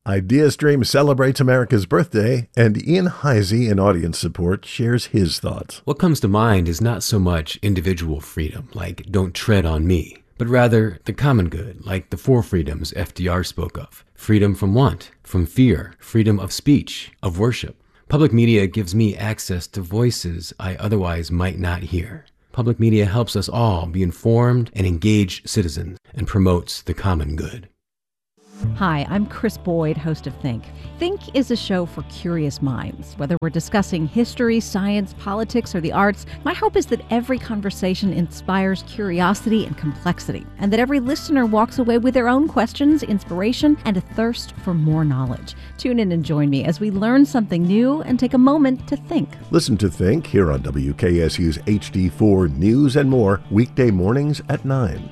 IdeaStream celebrates America's birthday, and Ian Heisey in audience support shares his thoughts. What comes to mind is not so much individual freedom, like don't tread on me, but rather the common good, like the four freedoms F D R spoke of. Freedom from want, from fear, freedom of speech, of worship. Public media gives me access to voices I otherwise might not hear. Public media helps us all be informed and engaged citizens and promotes the common good. Hi, I'm Chris Boyd, host of Think. Think is a show for curious minds. Whether we're discussing history, science, politics, or the arts, my hope is that every conversation inspires curiosity and complexity, and that every listener walks away with their own questions, inspiration, and a thirst for more knowledge. Tune in and join me as we learn something new and take a moment to think. Listen to Think here on W K S U's H D four News and More, weekday mornings at nine.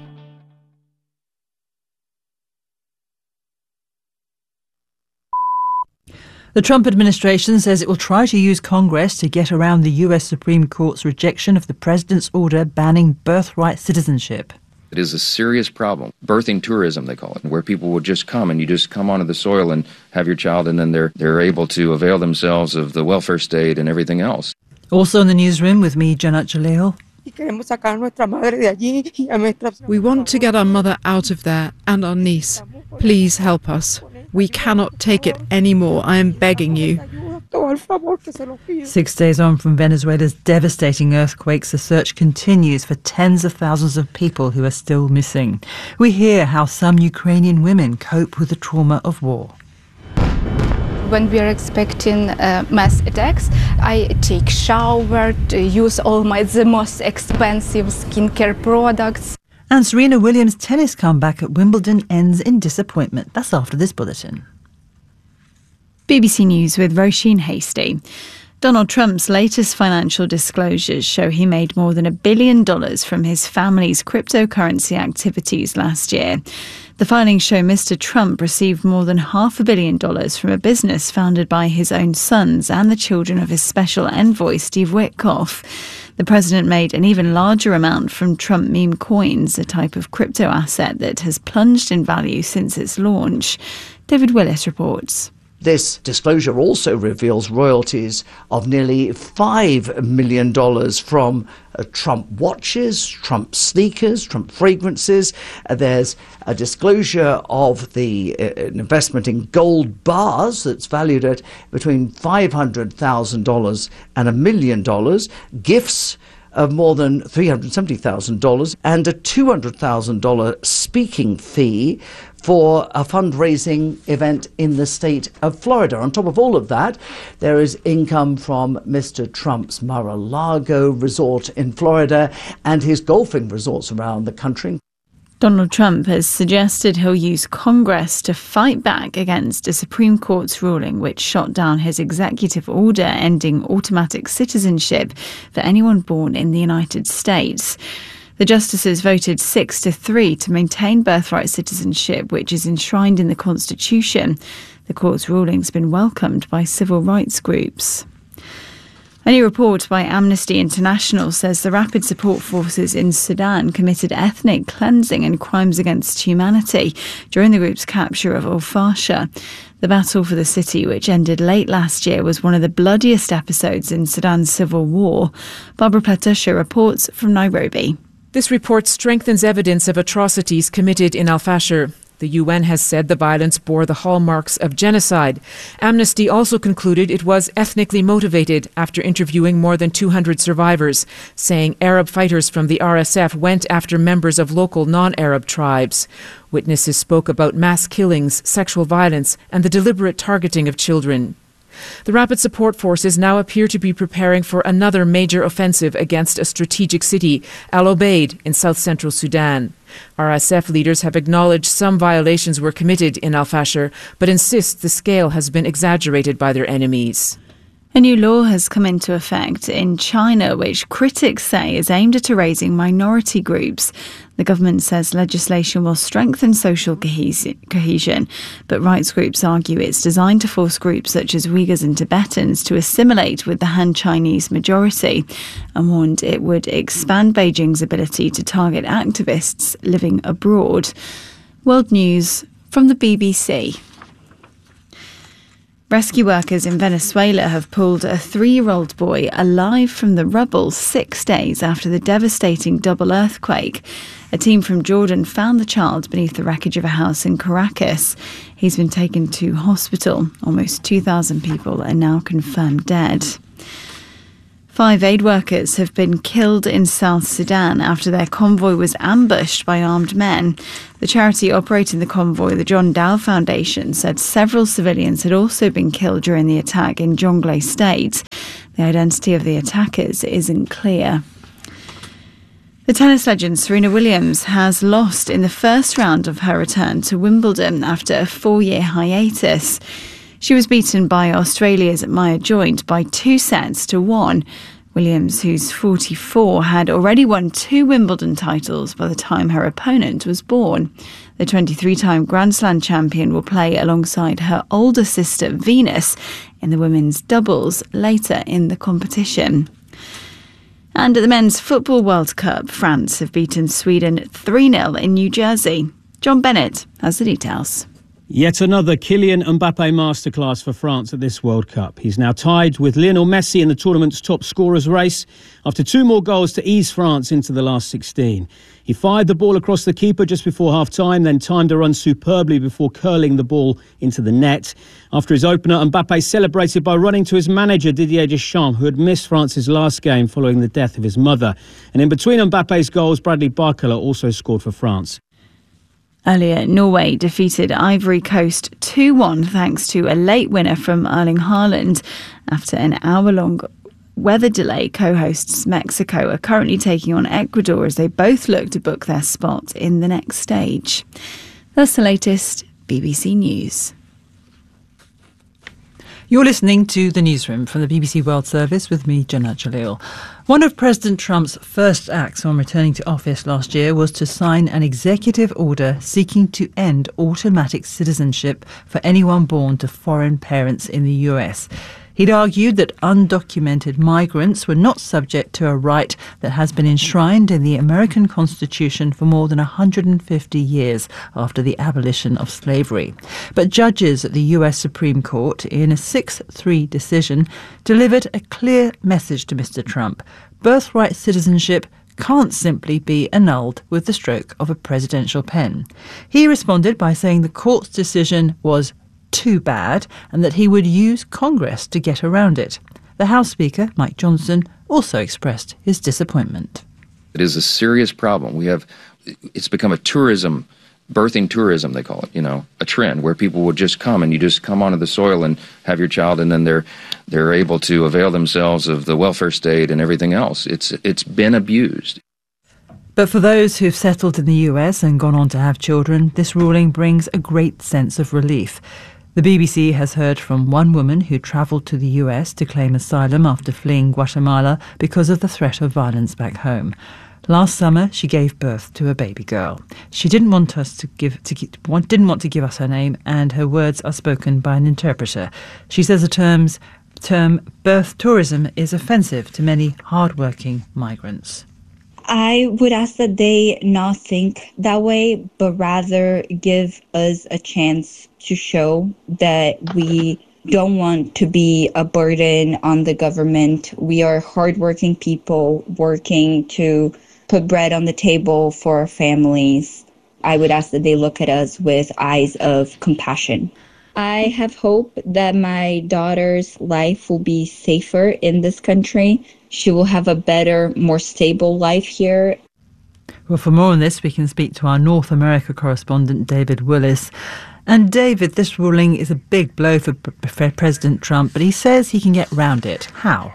The Trump administration says it will try to use Congress to get around the U S Supreme Court's rejection of the president's order banning birthright citizenship. It is a serious problem. Birthing tourism, they call it, where people will just come and you just come onto the soil and have your child, and then they're they're able to avail themselves of the welfare state and everything else. Also in the newsroom with me, Janat Jaleel. We want to get our mother out of there and our niece. Please help us. We cannot take it anymore. I am begging you. Six days on from Venezuela's devastating earthquakes, the search continues for tens of thousands of people who are still missing. We hear how some Ukrainian women cope with the trauma of war. When we are expecting uh, mass attacks, I take shower, to use all my the most expensive skincare products. And Serena Williams' tennis comeback at Wimbledon ends in disappointment. That's after this bulletin. B B C News with Roisin Hasty. Donald Trump's latest financial disclosures show he made more than a billion dollars from his family's cryptocurrency activities last year. The filings show Mister Trump received more than half a billion dollars from a business founded by his own sons and the children of his special envoy, Steve Witkoff. The president made an even larger amount from Trump meme coins, a type of crypto asset that has plunged in value since its launch. David Willis reports. This disclosure also reveals royalties of nearly five million dollars from uh, Trump watches, Trump sneakers, Trump fragrances. Uh, there's a disclosure of the uh, investment in gold bars that's valued at between five hundred thousand dollars and a million dollars, gifts of more than three hundred seventy thousand dollars, and a two hundred thousand dollars speaking fee for a fundraising event in the state of Florida. On top of all of that, there is income from Mister Trump's Mar-a-Lago resort in Florida and his golfing resorts around the country. Donald Trump has suggested he'll use Congress to fight back against a Supreme Court's ruling which shot down his executive order ending automatic citizenship for anyone born in the United States. The justices voted six to three to maintain birthright citizenship, which is enshrined in the Constitution. The court's ruling's been welcomed by civil rights groups. A new report by Amnesty International says the Rapid Support Forces in Sudan committed ethnic cleansing and crimes against humanity during the group's capture of Al Fasher. The battle for the city, which ended late last year, was one of the bloodiest episodes in Sudan's civil war. Barbara Platusha reports from Nairobi. This report strengthens evidence of atrocities committed in Al Fasher. The U N has said the violence bore the hallmarks of genocide. Amnesty also concluded it was ethnically motivated after interviewing more than two hundred survivors, saying Arab fighters from the R S F went after members of local non-Arab tribes. Witnesses spoke about mass killings, sexual violence, and the deliberate targeting of children. The Rapid Support Forces now appear to be preparing for another major offensive against a strategic city, Al Obeid, in south-central Sudan. R S F leaders have acknowledged some violations were committed in Al Fasher, but insist the scale has been exaggerated by their enemies. A new law has come into effect in China, which critics say is aimed at erasing minority groups. The government says legislation will strengthen social cohesion, but rights groups argue it's designed to force groups such as Uyghurs and Tibetans to assimilate with the Han Chinese majority, and warned it would expand Beijing's ability to target activists living abroad. World News from the B B C. Rescue workers in Venezuela have pulled a three-year-old boy alive from the rubble six days after the devastating double earthquake. A team from Jordan found the child beneath the wreckage of a house in Caracas. He's been taken to hospital. Almost two thousand people are now confirmed dead. Five aid workers have been killed in South Sudan after their convoy was ambushed by armed men. The charity operating the convoy, the John Dow Foundation, said several civilians had also been killed during the attack in Jonglei State. The identity of the attackers isn't clear. The tennis legend Serena Williams has lost in the first round of her return to Wimbledon after a four-year hiatus. She was beaten by Australia's Maya Joint by two sets to one. Williams, who's forty-four, had already won two Wimbledon titles by the time her opponent was born. The twenty-three-time Grand Slam champion will play alongside her older sister Venus in the women's doubles later in the competition. And at the Men's Football World Cup, France have beaten Sweden three nil in New Jersey. John Bennett has the details. Yet another Kylian Mbappe masterclass for France at this World Cup. He's now tied with Lionel Messi in the tournament's top scorers race after two more goals to ease France into the last sixteen. He fired the ball across the keeper just before half-time, then timed a run superbly before curling the ball into the net. After his opener, Mbappe celebrated by running to his manager Didier Deschamps, who had missed France's last game following the death of his mother. And in between Mbappe's goals, Bradley Barcola also scored for France. Earlier, Norway defeated Ivory Coast two one thanks to a late winner from Erling Haaland. After an hour-long weather delay, co-hosts Mexico are currently taking on Ecuador as they both look to book their spot in the next stage. That's the latest B B C News. You're listening to The Newsroom from the B B C World Service with me, Jannat Jalil. One of President Trump's first acts on returning to office last year was to sign an executive order seeking to end automatic citizenship for anyone born to foreign parents in the U S. He'd argued that undocumented migrants were not subject to a right that has been enshrined in the American Constitution for more than one hundred fifty years after the abolition of slavery. But judges at the U S Supreme Court, in a six three decision, delivered a clear message to Mister Trump. Birthright citizenship can't simply be annulled with the stroke of a presidential pen. He responded by saying the court's decision was too bad and that he would use Congress to get around it. The House Speaker, Mike Johnson, also expressed his disappointment. It is a serious problem. We have, it's become a tourism, birthing tourism, they call it, you know, a trend where people would just come and you just come onto the soil and have your child and then they're they're able to avail themselves of the welfare state and everything else. It's it's been abused. But for those who've settled in the U S and gone on to have children, this ruling brings a great sense of relief. The B B C has heard from one woman who travelled to the U S to claim asylum after fleeing Guatemala because of the threat of violence back home. Last summer, she gave birth to a baby girl. She didn't want us to give to didn't want to give us her name, and her words are spoken by an interpreter. She says the terms term birth tourism is offensive to many hard-working migrants. I would ask that they not think that way, but rather give us a chance to show that we don't want to be a burden on the government. We are hardworking people working to put bread on the table for our families. I would ask that they look at us with eyes of compassion. I have hope that my daughter's life will be safer in this country. She will have a better, more stable life here. Well, for more on this, we can speak to our North America correspondent, David Willis. And David, this ruling is a big blow for President Trump, but he says he can get round it. How?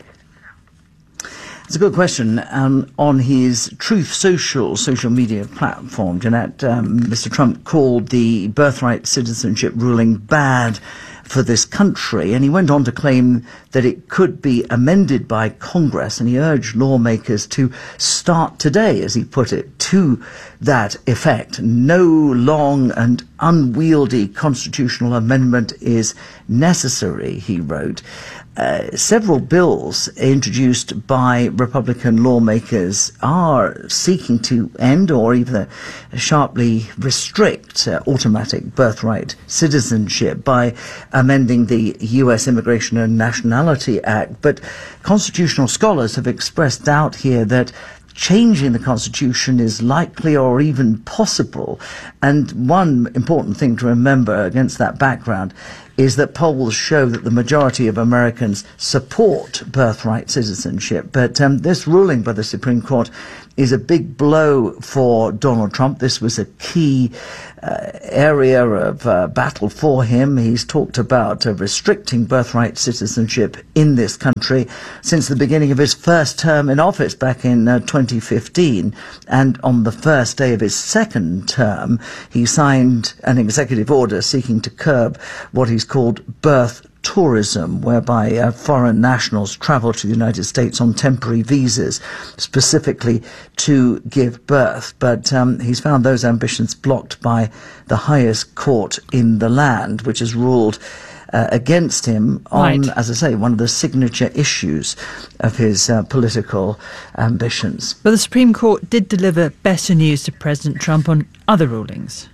It's a good question. Um, on his Truth Social social media platform, Jeanette, um, Mister Trump called the birthright citizenship ruling bad for this country, and he went on to claim that it could be amended by Congress, and he urged lawmakers to start today, as he put it, to that effect. No long and unwieldy constitutional amendment is necessary, he wrote. Uh, several bills introduced by Republican lawmakers are seeking to end or even sharply restrict uh, automatic birthright citizenship by amending the U S Immigration and Nationality Act. But constitutional scholars have expressed doubt here that changing the Constitution is likely or even possible. And one important thing to remember against that background is that polls show that the majority of Americans support birthright citizenship. But um, this ruling by the Supreme Court is a big blow for Donald Trump. This was a key uh, area of uh, battle for him. He's talked about uh, restricting birthright citizenship in this country since the beginning of his first term in office back in uh, twenty fifteen. And on the first day of his second term, he signed an executive order seeking to curb what he's called birth tourism, whereby uh, foreign nationals travel to the United States on temporary visas, specifically to give birth. But um, he's found those ambitions blocked by the highest court in the land, which has ruled uh, against him on, Right. as I say, one of the signature issues of his uh, political ambitions. But the Supreme Court did deliver better news to President Trump on other rulings.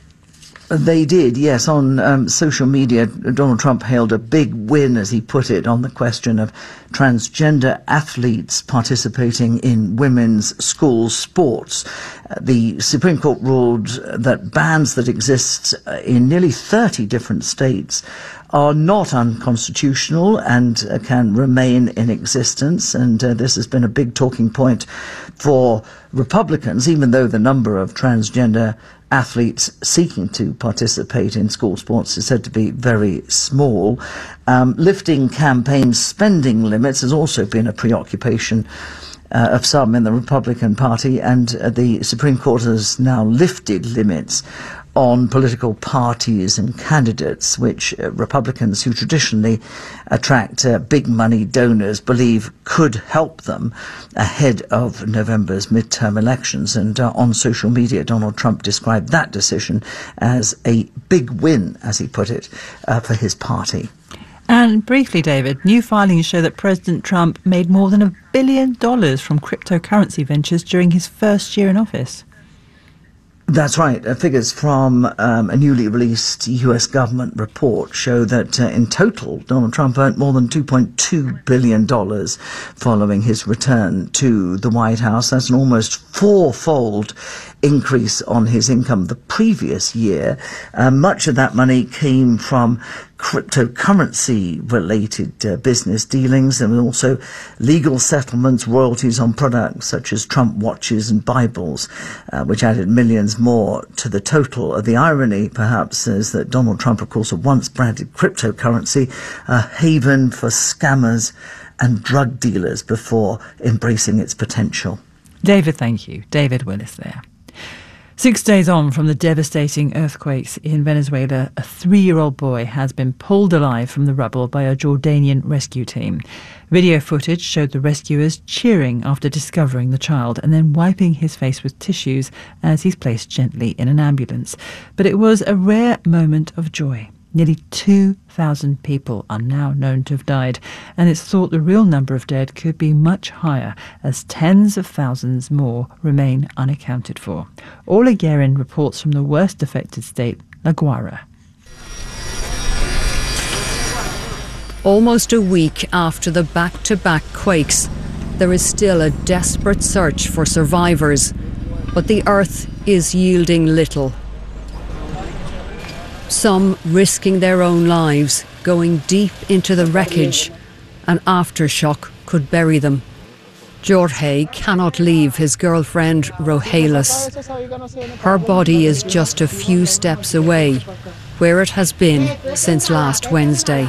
They did, yes. On um, social media, Donald Trump hailed a big win, as he put it, on the question of transgender athletes participating in women's school sports. Uh, the Supreme Court ruled that bans that exist uh, in nearly thirty different states are not unconstitutional and uh, can remain in existence. And uh, this has been a big talking point for Republicans, even though the number of transgender athletes seeking to participate in school sports is said to be very small. Um, lifting campaign spending limits has also been a preoccupation uh, of some in the Republican Party, and uh, the Supreme Court has now lifted limits on political parties and candidates, which uh, Republicans who traditionally attract uh, big money donors believe could help them ahead of November's midterm elections. And uh, on social media, Donald Trump described that decision as a big win, as he put it, uh, for his party. And briefly, David, new filings show that President Trump made more than a billion dollars from cryptocurrency ventures during his first year in office. That's right. Uh, figures from um, a newly released U S government report show that uh, in total, Donald Trump earned more than two point two billion dollars following his return to the White House. That's an almost fourfold increase on his income the previous year. Uh, much of that money came from cryptocurrency-related uh, business dealings, and also legal settlements, royalties on products such as Trump watches and Bibles, uh, which added millions more to the total. The irony, perhaps, is that Donald Trump, of course, had once branded cryptocurrency a haven for scammers and drug dealers before embracing its potential. David, thank you. David Willis there. Six days on from the devastating earthquakes in Venezuela, a three-year-old boy has been pulled alive from the rubble by a Jordanian rescue team. Video footage showed the rescuers cheering after discovering the child and then wiping his face with tissues as he's placed gently in an ambulance. But it was a rare moment of joy. Nearly two thousand people are now known to have died, and it's thought the real number of dead could be much higher, as tens of thousands more remain unaccounted for. Orla Guerin reports from the worst affected state, La Guaira. Almost a week after the back-to-back quakes, there is still a desperate search for survivors, but the earth is yielding little. Some risking their own lives, going deep into the wreckage. An aftershock could bury them. Jorge cannot leave his girlfriend, Rogelis. Her body is just a few steps away, where it has been since last Wednesday.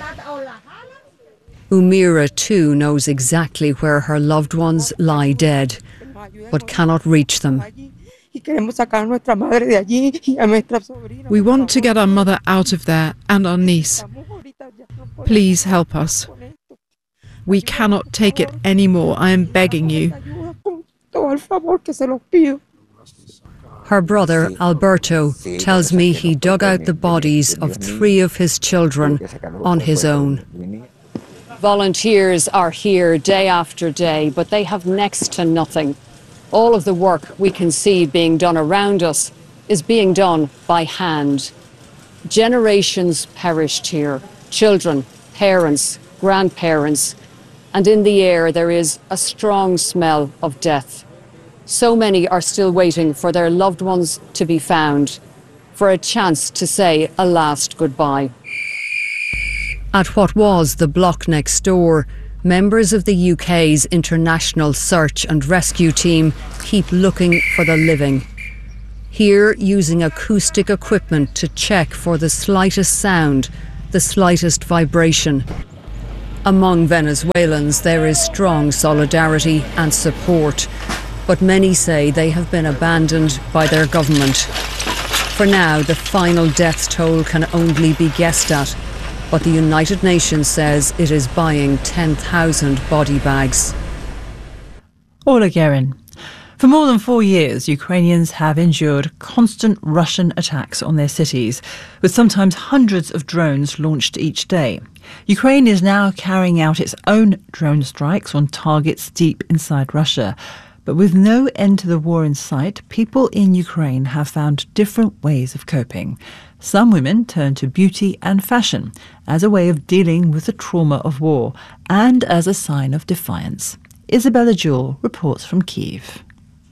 Umira too knows exactly where her loved ones lie dead, but cannot reach them. We want to get our mother out of there and our niece. Please help us. We cannot take it anymore. I am begging you. Her brother, Alberto, tells me he dug out the bodies of three of his children on his own. Volunteers are here day after day, but they have next to nothing. All of the work we can see being done around us is being done by hand. Generations perished here, children, parents, grandparents, and in the air there is a strong smell of death. So many are still waiting for their loved ones to be found, for a chance to say a last goodbye. At what was the block next door, members of the U K's International Search and Rescue Team keep looking for the living. Here, using acoustic equipment to check for the slightest sound, the slightest vibration. Among Venezuelans, there is strong solidarity and support, but many say they have been abandoned by their government. For now, the final death toll can only be guessed at, but the United Nations says it is buying ten thousand body bags. Ola Guerin. For more than four years, Ukrainians have endured constant Russian attacks on their cities, with sometimes hundreds of drones launched each day. Ukraine is now carrying out its own drone strikes on targets deep inside Russia. But with no end to the war in sight, people in Ukraine have found different ways of coping. Some women turn to beauty and fashion as a way of dealing with the trauma of war and as a sign of defiance. Isabella Jewell reports from Kyiv.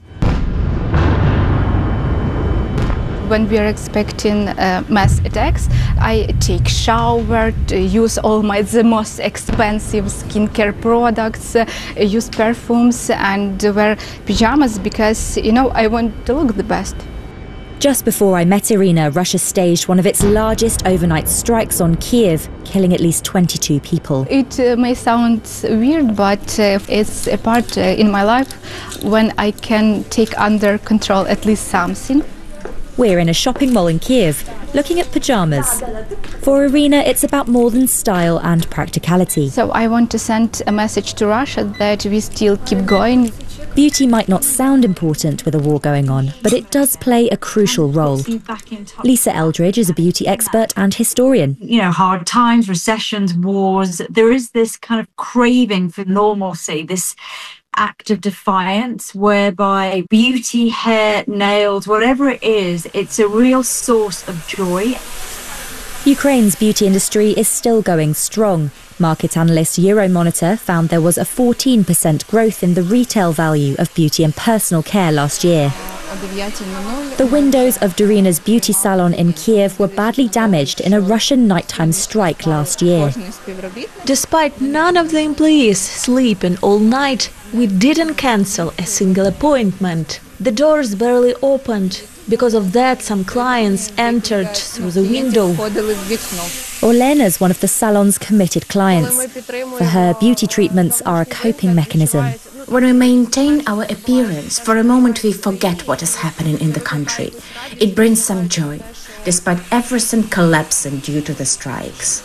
When we are expecting uh, mass attacks, I take shower, use all my the most expensive skincare products, uh, use perfumes and wear pajamas because, you know, I want to look the best. Just before I met Irina, Russia staged one of its largest overnight strikes on Kyiv, killing at least twenty-two people. It uh, may sound weird, but uh, it's a part uh, in my life when I can take under control at least something. We're in a shopping mall in Kyiv, looking at pyjamas. For Irina, it's about more than style and practicality. So I want to send a message to Russia that we still keep going. Beauty might not sound important with a war going on, but it does play a crucial role. Lisa Eldridge is a beauty expert and historian. You know, hard times, recessions, wars, there is this kind of craving for normalcy, this act of defiance whereby beauty, hair, nails, whatever it is, it's a real source of joy. Ukraine's beauty industry is still going strong. Market analyst Euromonitor found there was a fourteen percent growth in the retail value of beauty and personal care last year. The windows of Darina's beauty salon in Kyiv were badly damaged in a Russian nighttime strike last year. Despite none of the employees sleeping all night, we didn't cancel a single appointment. The doors barely opened. Because of that, some clients entered through the window. Orlena's one of the salon's committed clients. For her, beauty treatments are a coping mechanism. When we maintain our appearance, for a moment we forget what is happening in the country. It brings some joy, despite everything collapsing due to the strikes.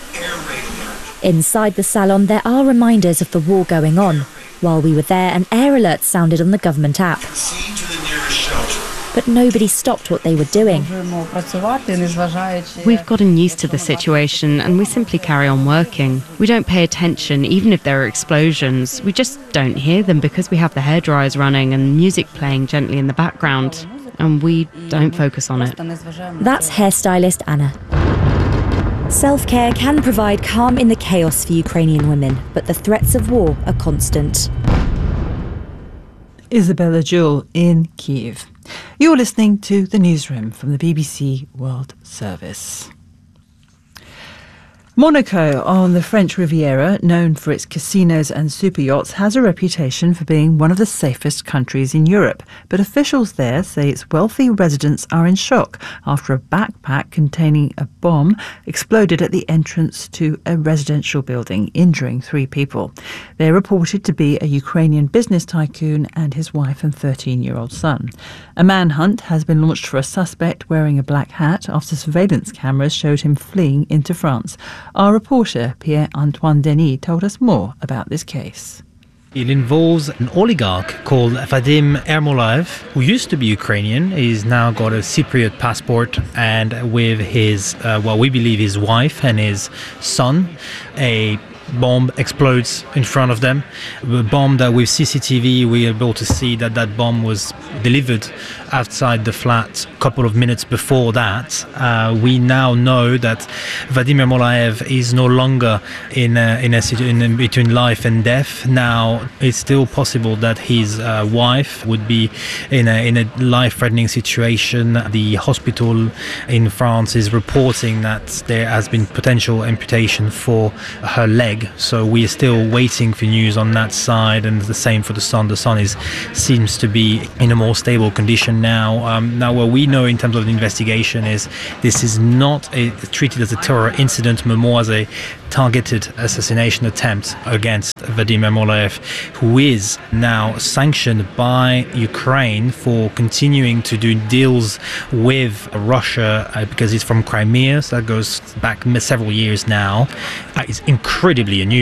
Inside the salon, there are reminders of the war going on. While we were there, an air alert sounded on the government app. But nobody stopped what they were doing. We've gotten used to the situation and we simply carry on working. We don't pay attention even if there are explosions. We just don't hear them because we have the hairdryers running and music playing gently in the background. And we don't focus on it. That's hairstylist Anna. Self-care can provide calm in the chaos for Ukrainian women, but the threats of war are constant. Isabella Jewell in Kyiv. You're listening to The Newsroom from the B B C World Service. Monaco on the French Riviera, known for its casinos and super yachts, has a reputation for being one of the safest countries in Europe. But officials there say its wealthy residents are in shock after a backpack containing a bomb exploded at the entrance to a residential building, injuring three people. They're reported to be a Ukrainian business tycoon and his wife and thirteen-year-old son. A manhunt has been launched for a suspect wearing a black hat after surveillance cameras showed him fleeing into France. Our reporter, Pierre-Antoine Denis, told us more about this case. It involves an oligarch called Vadim Ermolaev, who used to be Ukrainian. He's now got a Cypriot passport, and with his, uh, well, we believe his wife and his son, a bomb explodes in front of them. The bomb that with C C T V we were able to see that that bomb was delivered outside the flat a couple of minutes before that. Uh, we now know that Vadim Ermolaev is no longer in a, in a situation in between life and death. Now it's still possible that his uh, wife would be in a in a life-threatening situation. The hospital in France is reporting that there has been potential amputation for her leg, so we are still waiting for news on that side, and the same for the son. The son is seems to be in a more stable condition now. Um, now what we know in terms of the investigation is this is not a, treated as a terror incident, but more as a targeted assassination attempt against Vadim Ermolaev, who is now sanctioned by Ukraine for continuing to do deals with Russia uh, because he's from Crimea, so that goes back several years now. Uh, it's incredibly unusual.